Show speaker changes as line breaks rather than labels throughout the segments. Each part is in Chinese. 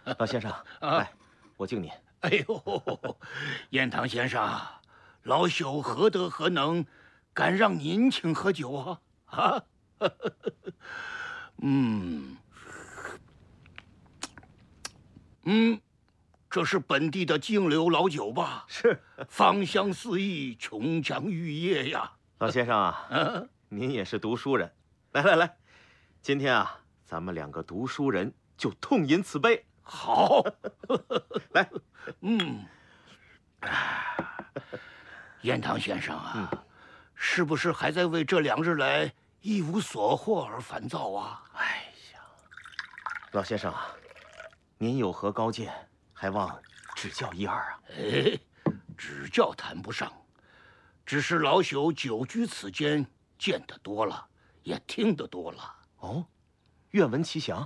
老先生，来，我敬您。
哎呦，燕堂先生，老朽何德何能，敢让您请喝酒啊？啊，这是本地的净流老酒吧？
是，
芳香四溢，琼浆玉液呀。
老先生啊，您也是读书人，来，今天啊，咱们两个读书人就痛饮此杯。
好，
来，
燕堂先生啊，是不是还在为这2日来一无所获而烦躁啊？
哎呀，老先生啊，您有何高见，还望指教一二啊？
哎，指教谈不上，只是老朽久居此间，见得多了，也听得多了。
哦，愿闻其详。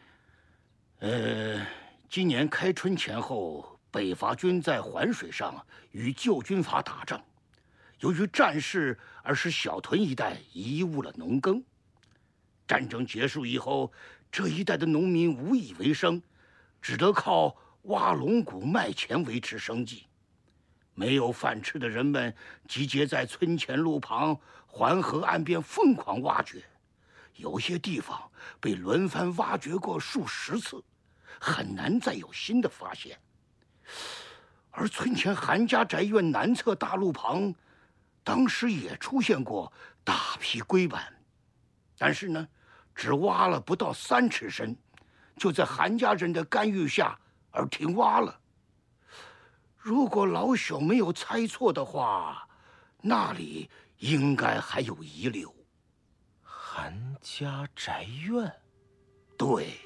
今年开春前后，北伐军在环水上与旧军阀打仗，由于战事而使小屯一带贻误了农耕。战争结束以后，这一带的农民无以为生，只得靠挖龙骨卖钱维持生计。没有饭吃的人们集结在村前路旁、环河岸边疯狂挖掘，有些地方被轮番挖掘过数10次，很难再有新的发现。而村前韩家宅院南侧大路旁，当时也出现过大批龟板，但是呢，只挖了不到3尺深，就在韩家人的干预下而停挖了。如果老朽没有猜错的话，那里应该还有遗留。
韩家宅院？
对。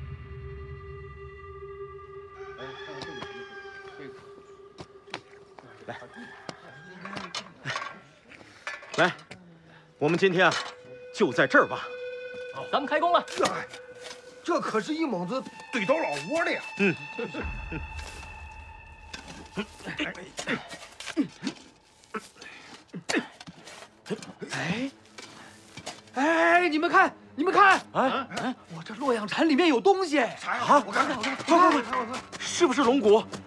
来，我们今天啊，就在这儿挖。
咱们开工了。
这可是一猛子对倒老窝的呀！
哎，你们看，我这洛阳铲里面有东西。
啥呀？我看，
快！是不是龙骨？